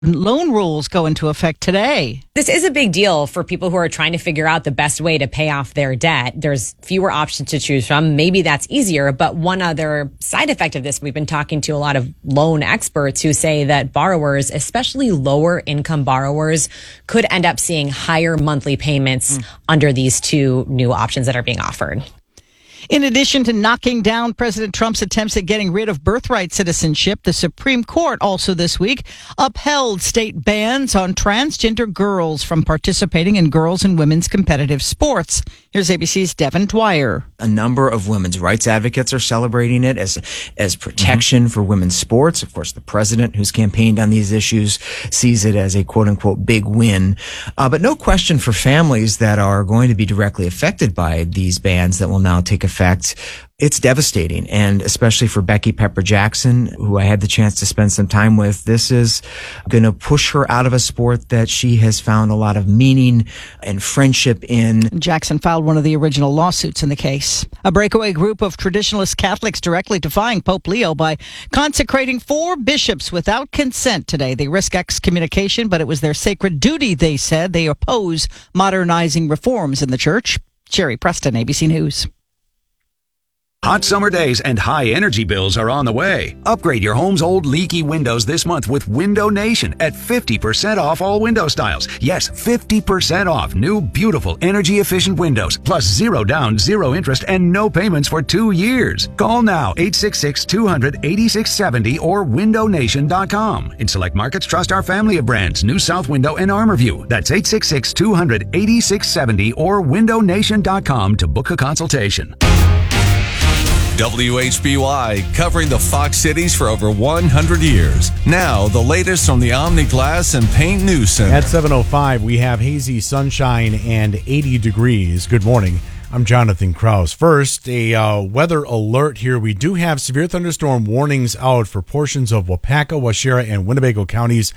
Loan rules go into effect today. This is a big deal for people who are trying to figure out the best way to pay off their debt. There's fewer options to choose from. Maybe that's easier. But one other side effect of this, we've been talking to a lot of loan experts who say that borrowers, especially lower income borrowers, could end up seeing higher monthly payments under these two new options that are being offered. In addition to knocking down President Trump's attempts at getting rid of birthright citizenship, the Supreme Court also this week upheld state bans on transgender girls from participating in girls' and women's competitive sports. Here's ABC's Devin Dwyer. A number of women's rights advocates are celebrating it as protection for women's sports. Of course, the president, who's campaigned on these issues, sees it as a quote-unquote big win. But no question for families that are going to be directly affected by these bans that will now take effect. It's devastating, and especially for Becky Pepper Jackson, who I had the chance to spend some time with. This is going to push her out of a sport that she has found a lot of meaning and friendship in. Jackson filed one of the original lawsuits in the case. A breakaway group of traditionalist Catholics directly defying Pope Leo by consecrating 4 bishops without consent today. They risk excommunication, but it was their sacred duty, they said. They oppose modernizing reforms in the church. Sherry Preston, ABC News. Hot summer days and high energy bills are on the way. Upgrade your home's old leaky windows this month with Window Nation at 50% off all window styles. Yes, 50% off new, beautiful, energy-efficient windows, plus 0 down, 0 interest, and no payments for 2 years. Call now, 866-200-8670 or windownation.com. In select markets, trust our family of brands, New South Window and ArmorView. That's 866-200-8670 or windownation.com to book a consultation. WHBY, covering the Fox cities for over 100 years. Now, the latest from the Omni Glass and Paint News Center. At 7:05, we have hazy sunshine and 80 degrees. Good morning. I'm Jonathan Krause. First, a weather alert here. We do have severe thunderstorm warnings out for portions of Wapaka, Waushara, and Winnebago counties.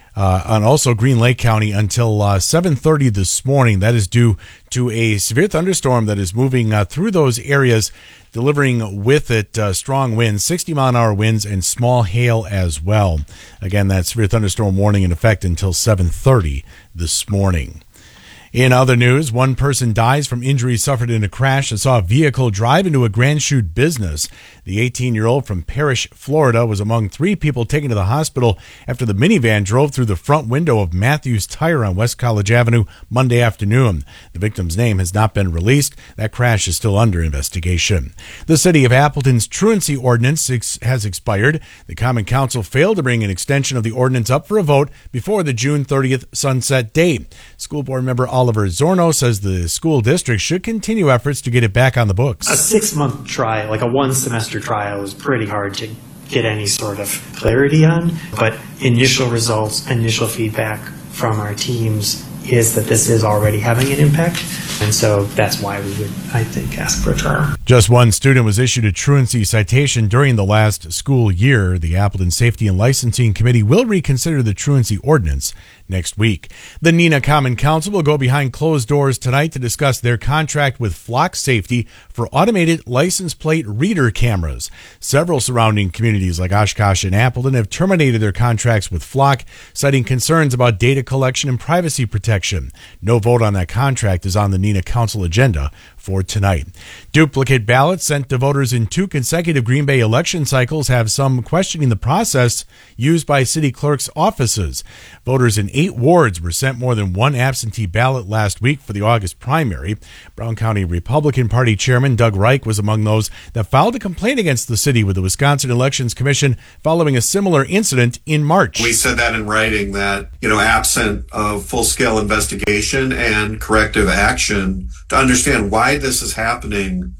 And also Green Lake County until 7:30 this morning. That is due to a severe thunderstorm that is moving through those areas, delivering with it strong winds, 60-mile-an-hour winds, and small hail as well. Again, that severe thunderstorm warning in effect until 7:30 this morning. In other news, one person dies from injuries suffered in a crash that saw a vehicle drive into a Grand Chute business. The 18-year-old from Parrish, Florida, was among 3 people taken to the hospital after the minivan drove through the front window of Matthews Tire on West College Avenue Monday afternoon. The victim's name has not been released. That crash is still under investigation. The City of Appleton's truancy ordinance has expired. The Common Council failed to bring an extension of the ordinance up for a vote before the June 30th sunset date. School board member Oliver Zorno says the school district should continue efforts to get it back on the books. A 6-month trial, like a 1-semester trial, is pretty hard to get any sort of clarity on. But initial results, initial feedback from our teams is that this is already having an impact. And so that's why we would, I think, ask for a trial. Just one student was issued a truancy citation during the last school year. The Appleton Safety and Licensing Committee will reconsider the truancy ordinance next week. The Neenah Common Council will go behind closed doors tonight to discuss their contract with Flock Safety for automated license plate reader cameras. Several surrounding communities like Oshkosh and Appleton have terminated their contracts with Flock, citing concerns about data collection and privacy protection. No vote on that contract is on the Neenah Council agenda for tonight. Duplicate ballots sent to voters in 2 consecutive Green Bay election cycles have some questioning the process used by city clerks' offices. Voters in 8 wards were sent more than 1 absentee ballot last week for the August primary. Brown County Republican Party Chairman Doug Reich was among those that filed a complaint against the city with the Wisconsin Elections Commission following a similar incident in March. We said that in writing that, absent of full-scale investigation and corrective action to understand why this is happening,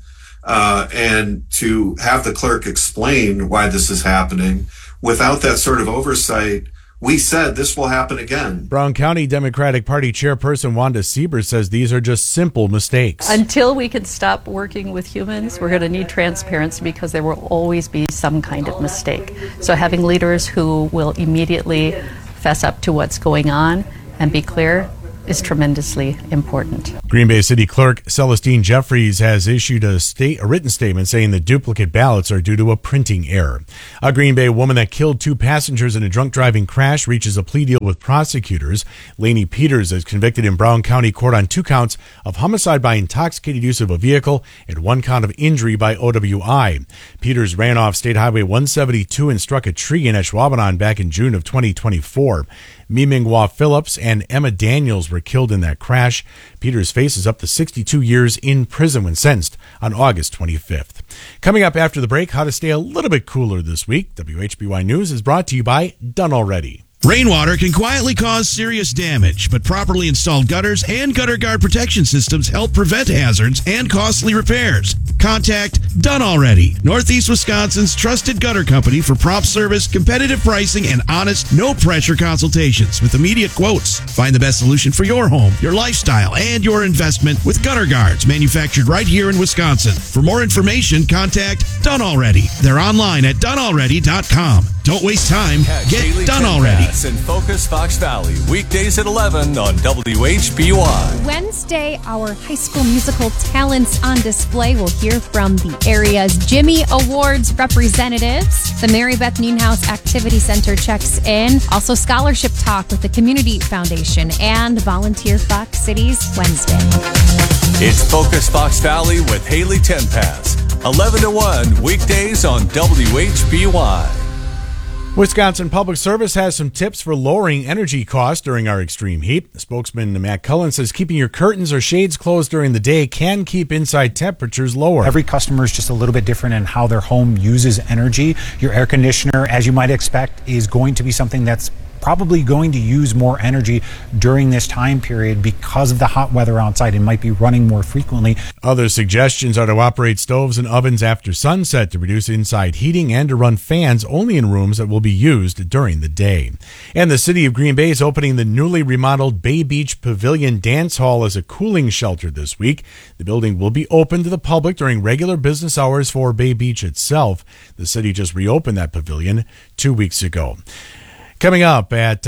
and to have the clerk explain why this is happening. Without that sort of oversight, we said this will happen again. Brown County Democratic Party Chairperson Wanda Sieber says these are just simple mistakes. Until we can stop working with humans, we're going to need transparency because there will always be some kind of mistake. So having leaders who will immediately fess up to what's going on and be clear is tremendously important. Green Bay City Clerk Celestine Jeffries has issued a written statement saying the duplicate ballots are due to a printing error. A Green Bay woman that killed 2 passengers in a drunk driving crash reaches a plea deal with prosecutors. Lainey Peters is convicted in Brown County Court on 2 counts of homicide by intoxicated use of a vehicle and 1 count of injury by OWI. Peters ran off State Highway 172 and struck a tree in Ashwaubenon back in June of 2024. Mimingwa Phillips and Emma Daniels were killed in that crash. Peters faces up to 62 years in prison when sentenced on August 25th. Coming up after the break, how to stay a little bit cooler this week. WHBY News is brought to you by Done Already. Rainwater can quietly cause serious damage, but properly installed gutters and gutter guard protection systems help prevent hazards and costly repairs. Contact Done Already, Northeast Wisconsin's trusted gutter company for prompt service, competitive pricing, and honest, no-pressure consultations with immediate quotes. Find the best solution for your home, your lifestyle, and your investment with gutter guards manufactured right here in Wisconsin. For more information, contact Done Already. They're online at donealready.com. Don't waste time. Get Done Already. In Focus Fox Valley, weekdays at 11 on WHBY. Wednesday, our high school musical talents on display. We'll hear from the area's Jimmy Awards representatives. The Mary Beth Nienhuis Activity Center checks in. Also, scholarship talk with the Community Foundation and Volunteer Fox Cities Wednesday. It's Focus Fox Valley with Haley Tenpass. 11 to 1, weekdays on WHBY. Wisconsin Public Service has some tips for lowering energy costs during our extreme heat. Spokesman Matt Cullen says keeping your curtains or shades closed during the day can keep inside temperatures lower. Every customer is just a little bit different in how their home uses energy. Your air conditioner, as you might expect, is going to be something that's probably going to use more energy during this time period because of the hot weather outside and might be running more frequently. Other suggestions are to operate stoves and ovens after sunset to reduce inside heating and to run fans only in rooms that will be used during the day. And the city of Green Bay is opening the newly remodeled Bay Beach Pavilion Dance Hall as a cooling shelter this week. The building will be open to the public during regular business hours for Bay Beach itself. The city just reopened that pavilion 2 weeks ago. Coming up at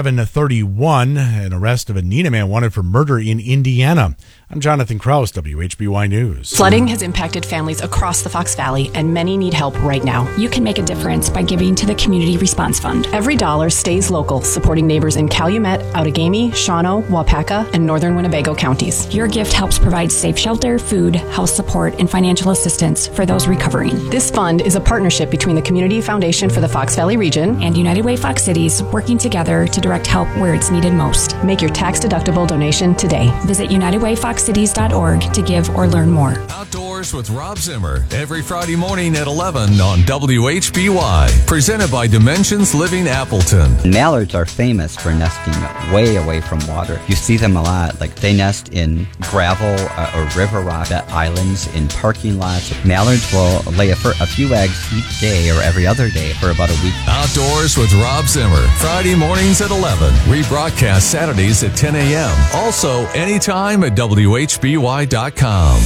7:31, an arrest of a Neenah man wanted for murder in Indiana. I'm Jonathan Kraus, WHBY News. Flooding has impacted families across the Fox Valley, and many need help right now. You can make a difference by giving to the Community Response Fund. Every dollar stays local, supporting neighbors in Calumet, Outagamie, Shawano, Waupaca, and northern Winnebago counties. Your gift helps provide safe shelter, food, house support, and financial assistance for those recovering. This fund is a partnership between the Community Foundation for the Fox Valley region and United Way Fox Cities, working together to direct help where it's needed most. Make your tax-deductible donation today. Visit UnitedWayFoxCities.org to give or learn more. Outdoors with Rob Zimmer every Friday morning at 11 on WHBY. Presented by Dimensions Living Appleton. Mallards are famous for nesting way away from water. You see them a lot. Like they nest in gravel or river rock islands, in parking lots. Mallards will lay a few eggs each day or every other day for about a week. Outdoors with Rob Zimmer. Friday mornings at 11. Rebroadcast Saturdays at 10 a.m. Also, anytime at WHBY.com.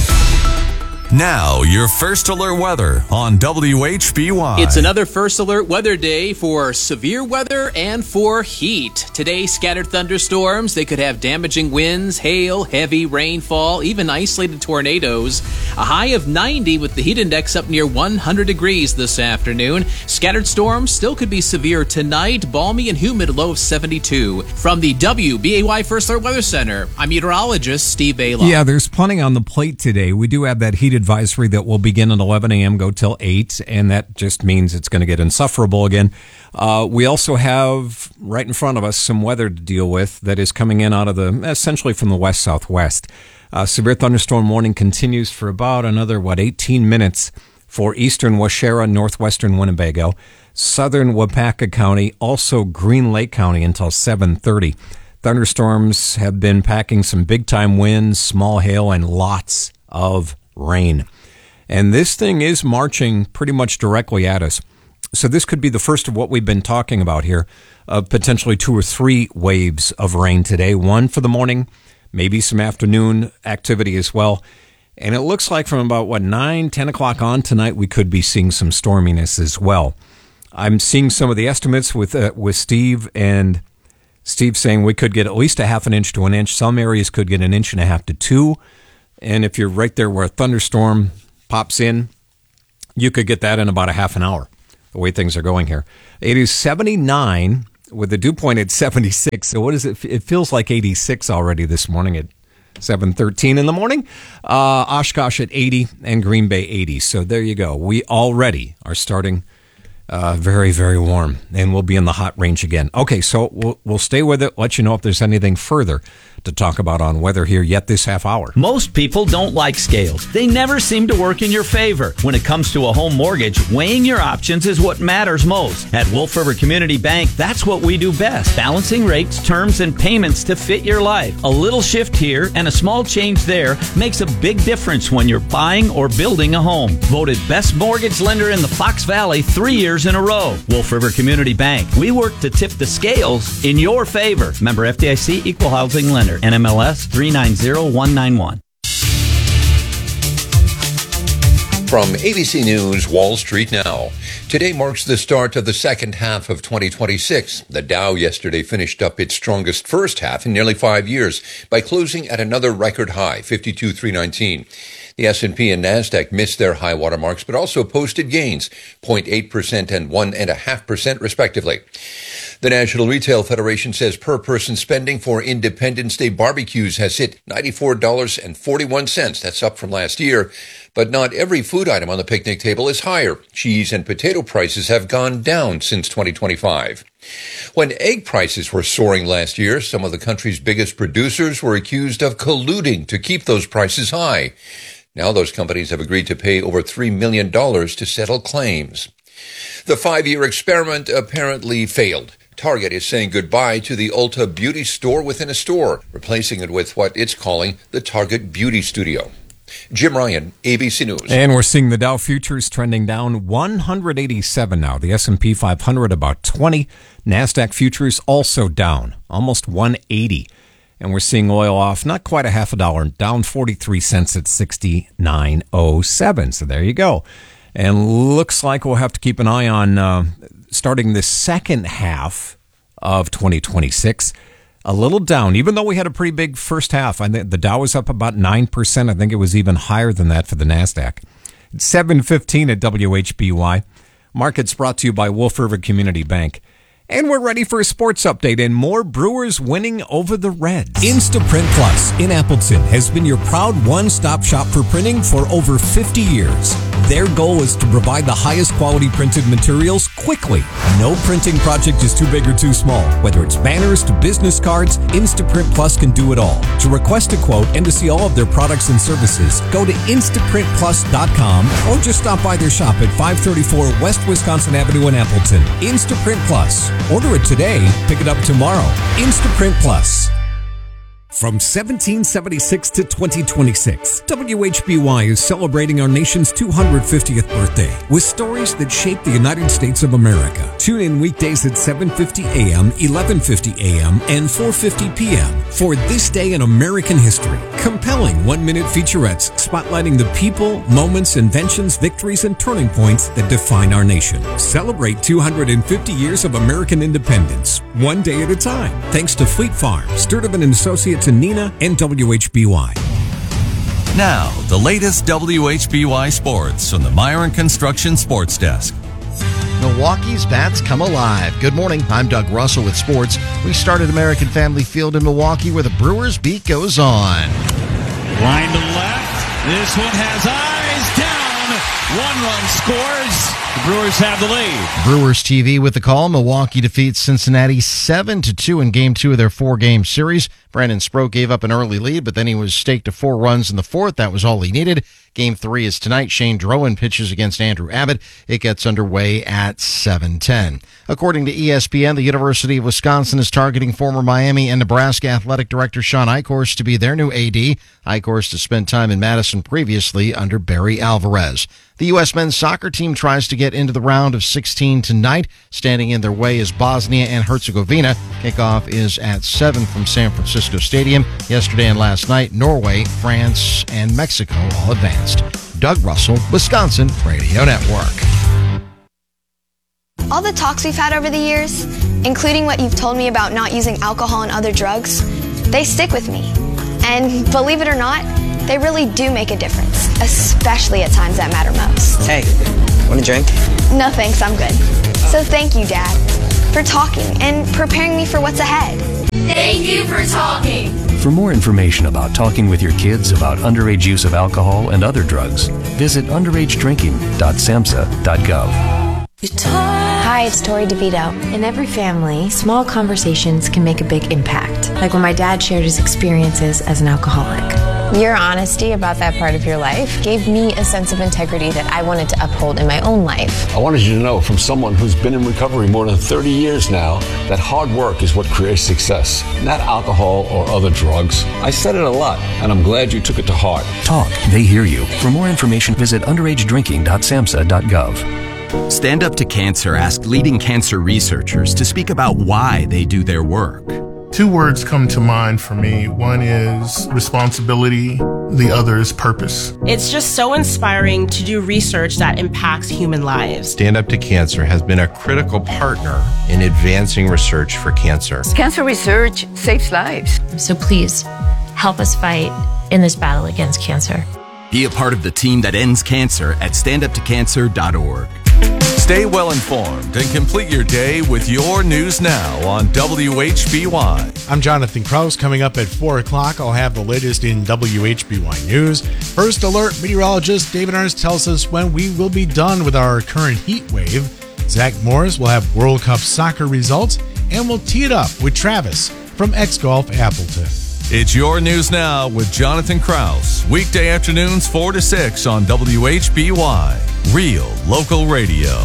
Now, your First Alert weather on WHBY. It's another First Alert weather day for severe weather and for heat. Today, scattered thunderstorms. They could have damaging winds, hail, heavy rainfall, even isolated tornadoes. A high of 90 with the heat index up near 100 degrees this afternoon. Scattered storms still could be severe tonight. Balmy and humid, low of 72. From the WBAY First Alert Weather Center, I'm meteorologist Steve Bailoff. Yeah, there's plenty on the plate today. We do have that heat advisory that will begin at 11 a.m., go till 8, and that just means it's going to get insufferable again. We also have right in front of us some weather to deal with that is coming in out of essentially from the west-southwest. Severe thunderstorm warning continues for about another, 18 minutes for eastern Waushara, northwestern Winnebago, southern Waupaca County, also Green Lake County until 7:30. Thunderstorms have been packing some big-time winds, small hail, and lots of rain. And this thing is marching pretty much directly at us. So this could be the first of what we've been talking about here, potentially 2 or 3 waves of rain today. One for the morning, maybe some afternoon activity as well. And it looks like from about, 9, 10 o'clock on tonight, we could be seeing some storminess as well. I'm seeing some of the estimates with Steve, and Steve's saying we could get at least a half an inch to an inch. Some areas could get an inch and a half to 2. And if you're right there where a thunderstorm pops in, you could get that in about a half an hour, the way things are going here. It is 79 with the dew point at 76. So what is it? It feels like 86 already this morning at 7:13 in the morning. Oshkosh at 80 and Green Bay 80. So there you go. We already are starting very, very warm, and we'll be in the hot range again. Okay, so we'll stay with it, let you know if there's anything further to talk about on weather here yet this half hour. Most people don't like scales. They never seem to work in your favor. When it comes to a home mortgage, weighing your options is what matters most. At Wolf River Community Bank, that's what we do best. Balancing rates, terms, and payments to fit your life. A little shift here and a small change there makes a big difference when you're buying or building a home. Voted best mortgage lender in the Fox Valley 3 years in a row. Wolf River Community Bank. We work to tip the scales in your favor. Member FDIC, Equal Housing Lender. NMLS 390191. From ABC News, Wall Street Now. Today marks the start of the second half of 2026. The Dow yesterday finished up its strongest first half in nearly 5 years by closing at another record high, 52,319. The S&P and NASDAQ missed their high water marks, but also posted gains, 0.8% and 1.5% respectively. The National Retail Federation says per-person spending for Independence Day barbecues has hit $94.41. That's up from last year. But not every food item on the picnic table is higher. Cheese and potato prices have gone down since 2025. When egg prices were soaring last year, some of the country's biggest producers were accused of colluding to keep those prices high. Now those companies have agreed to pay over $3 million to settle claims. The 5-year experiment apparently failed. Target is saying goodbye to the Ulta Beauty store within a store, replacing it with what it's calling the Target Beauty Studio. Jim Ryan, ABC News. And we're seeing the Dow futures trending down 187 now. The S&P 500 about 20. NASDAQ futures also down, almost 180. And we're seeing oil off, not quite a half a dollar, down 43 cents at 69.07. So there you go. And looks like we'll have to keep an eye on starting the second half of 2026. A little down, even though we had a pretty big first half. I think the Dow was up about 9%. I think it was even higher than that for the NASDAQ. It's 7:15 at WHBY. Markets brought to you by Wolf River Community Bank. And we're ready for a sports update and more Brewers winning over the Reds. Instaprint Plus in Appleton has been your proud one-stop shop for printing for over 50 years. Their goal is to provide the highest quality printed materials quickly. No printing project is too big or too small. Whether it's banners to business cards, Instaprint Plus can do it all. To request a quote and to see all of their products and services, go to InstaprintPlus.com or just stop by their shop at 534 West Wisconsin Avenue in Appleton. Instaprint Plus. Order it today, pick it up tomorrow. Instaprint Plus. From 1776 to 2026, WHBY is celebrating our nation's 250th birthday with stories that shaped the United States of America. Tune in weekdays at 7:50 a.m., 11:50 a.m., and 4:50 p.m. for This Day in American History. Compelling one-minute featurettes spotlighting the people, moments, inventions, victories, and turning points that define our nation. Celebrate 250 years of American independence, one day at a time. Thanks to Fleet Farm, Sturtevant & Associates, and Nina, and WHBY. Now, the latest WHBY sports from the Myron Construction Sports Desk. Milwaukee's bats come alive. Good morning. I'm Doug Russell with sports. We started American Family Field in Milwaukee where the Brewers beat goes on. Line to left. This one has eyes down. 1 run scores. The Brewers have the lead. Brewers TV with the call. Milwaukee defeats Cincinnati 7-2 in Game 2 of their 4-game series. Brandon Sproat gave up an early lead, but then he was staked to 4 runs in the 4th. That was all he needed. Game 3 is tonight. Shane Drowan pitches against Andrew Abbott. It gets underway at 7:10. According to ESPN, the University of Wisconsin is targeting former Miami and Nebraska athletic director Sean Eichhorst to be their new AD. Eichhorst has spent time in Madison previously under Barry Alvarez. The U.S. men's soccer team tries to get into the round of 16 tonight. Standing in their way is Bosnia and Herzegovina. Kickoff is at 7 from San Francisco Stadium. Yesterday and last night, Norway, France, and Mexico all advanced. Doug Russell, Wisconsin Radio Network. All the talks we've had over the years, including what you've told me about not using alcohol and other drugs, they stick with me. And believe it or not, they really do make a difference, especially at times that matter most. Hey, want a drink? No thanks, I'm good. So thank you, Dad, for talking and preparing me for what's ahead. Thank you for talking. For more information about talking with your kids about underage use of alcohol and other drugs, visit underagedrinking.samhsa.gov. Hi, it's Tori DeVito. In every family, small conversations can make a big impact, like when my dad shared his experiences as an alcoholic. Your honesty about that part of your life gave me a sense of integrity that I wanted to uphold in my own life. I wanted you to know from someone who's been in recovery more than 30 years now that hard work is what creates success, not alcohol or other drugs. I said it a lot, and I'm glad you took it to heart. Talk. They hear you. For more information, visit underagedrinking.samhsa.gov. Stand Up to Cancer asked leading cancer researchers to speak about why they do their work. Two words come to mind for me. One is responsibility, the other is purpose. It's just so inspiring to do research that impacts human lives. Stand Up to Cancer has been a critical partner in advancing research for cancer. Cancer research saves lives. So please, help us fight in this battle against cancer. Be a part of the team that ends cancer at standuptocancer.org. Stay well informed and complete your day with your news now on WHBY. I'm Jonathan Kraus. Coming up at 4 o'clock, I'll have the latest in WHBY news. First alert, meteorologist David Ernst tells us when we will be done with our current heat wave. Zach Morris will have World Cup soccer results, and we'll tee it up with Travis from X-Golf Appleton. It's your news now with Jonathan Kraus. Weekday afternoons 4 to 6 on WHBY. Real local radio.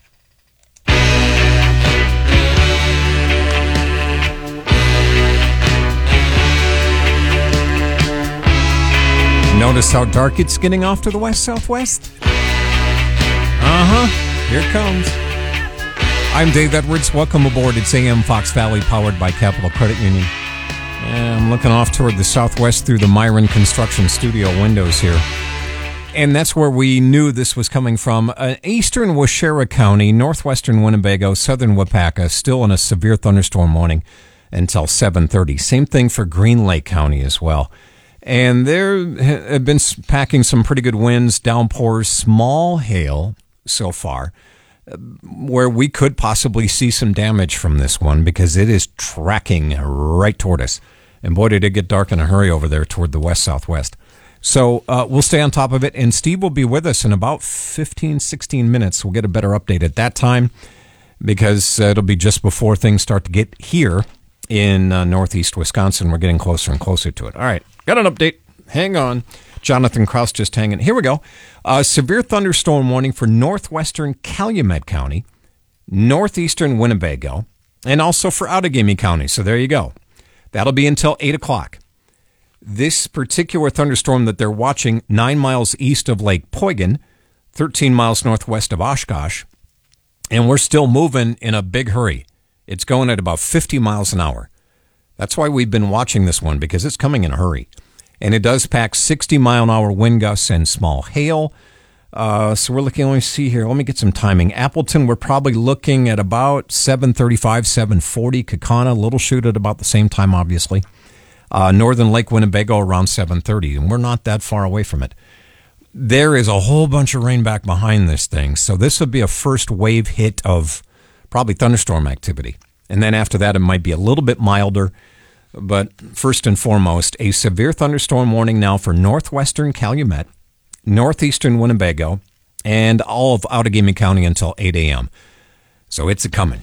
Notice how dark it's getting off to the west-southwest? Here it comes. I'm Dave Edwards. Welcome aboard. It's AM Fox Valley, powered by Capital Credit Union. I'm looking off toward the southwest through the Myron Construction Studio windows here. And that's where we knew this was coming from. Eastern Waushara County, northwestern Winnebago, southern Wapaka, still in a severe thunderstorm warning until 7:30. Same thing for Green Lake County as well. And there have been packing some pretty good winds, downpours, small hail so far, where we could possibly see some damage from this one because it is tracking right toward us. And boy, did it get dark in a hurry over there toward the west-southwest. So we'll stay on top of it, and Steve will be with us in about 15, 16 minutes. We'll get a better update at that time because it'll be just before things start to get here in northeast Wisconsin. We're getting closer and closer to it. All right, got an update. Hang on. Jonathan Kraus just hanging. Here we go. Severe thunderstorm warning for northwestern Calumet County, northeastern Winnebago, and also for Outagamie County. So there you go. That'll be until 8 o'clock. This particular thunderstorm that they're watching 9 miles east of Lake Poygan, 13 miles northwest of Oshkosh, and we're still moving in a big hurry. It's going at about 50 miles an hour. That's why we've been watching this one, because it's coming in a hurry. And it does pack 60-mile-an-hour wind gusts and small hail. So we're looking, let me see here. Let me get some timing. Appleton, we're probably looking at about 7:35, 7:40. Kaukauna, Little Chute at about the same time, obviously. Northern Lake Winnebago around 7:30, and we're not that far away from it. There is a whole bunch of rain back behind this thing, so this would be a first wave hit of probably thunderstorm activity. And then after that, it might be a little bit milder. But first and foremost, a severe thunderstorm warning now for northwestern Calumet, northeastern Winnebago, and all of Outagamie County until 8 a.m. So it's a-coming.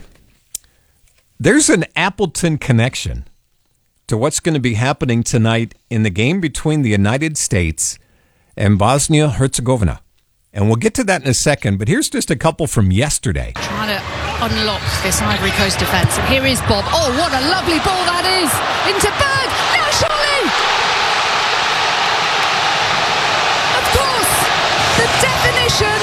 There's an Appleton connection to what's going to be happening tonight in the game between the United States and Bosnia-Herzegovina. And we'll get to that in a second, but here's just a couple from yesterday. Trying to unlock this Ivory Coast defence. And here is Bob. Oh, what a lovely ball that is! Into Berg! Now surely! Of course! The definition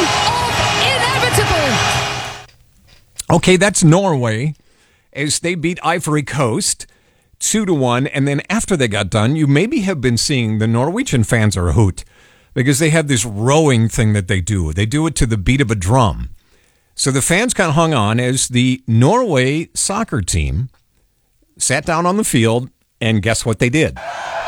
of inevitable! Okay, that's Norway, as they beat Ivory Coast 2-1. And then after they got done, you maybe have been seeing the Norwegian fans are a hoot, because they have this rowing thing that they do. They do it to the beat of a drum. So the fans kind of hung on as the Norway soccer team sat down on the field, and guess what they did?